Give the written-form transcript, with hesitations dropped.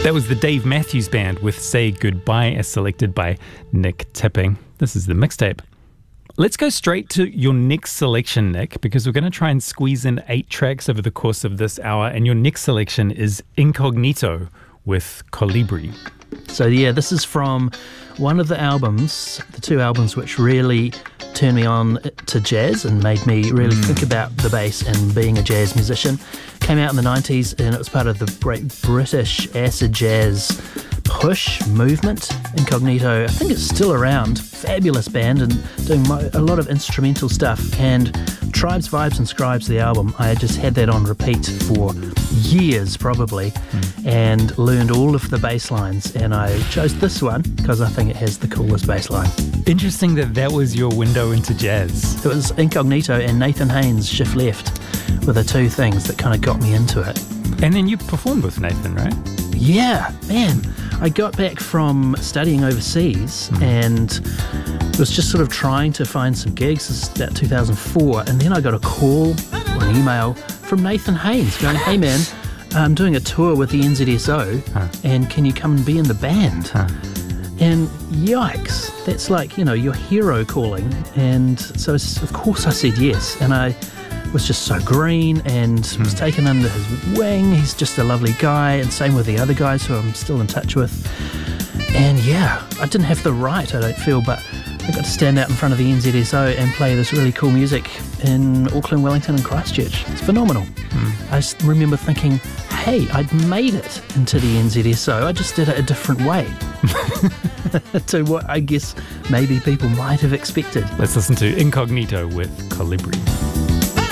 That was the Dave Matthews Band with Say Goodbye, as selected by Nick Tipping. This is the mixtape. Let's go straight to your next selection, Nick, because we're going to try and squeeze in 8 tracks over the course of this hour. And your next selection is Incognito with Colibri. So yeah, this is from one of the albums, the 2 albums which really turned me on to jazz and made me really think about the bass and being a jazz musician. Came out in the 90s and it was part of the great British acid jazz push movement. Incognito, I think it's still around, fabulous band and doing a lot of instrumental stuff. And Tribes, Vibes and Scribes, the album, I just had that on repeat for years probably and learned all of the bass lines, and I chose this one because I think it has the coolest bass line. Interesting that was your window into jazz. It was Incognito and Nathan Haynes' Shift Left were the 2 things that kind of got me into it. And then you performed with Nathan, right? Yeah, man. I got back from studying overseas and was just sort of trying to find some gigs. This is about 2004, and then I got a call or an email from Nathan Haynes going, "Hey man, I'm doing a tour with the NZSO and can you come and be in the band?" And yikes, that's like, you know, your hero calling. And so of course I said yes, and I was just so green and was taken under his wing. He's just a lovely guy, and same with the other guys who I'm still in touch with. And yeah, I didn't have the right, I don't feel, but I got to stand out in front of the NZSO and play this really cool music in Auckland, Wellington and Christchurch. It's phenomenal. I just remember thinking, hey, I'd made it into the NZSO, I just did it a different way to what I guess maybe people might have expected. Let's listen to Incognito with Colibri.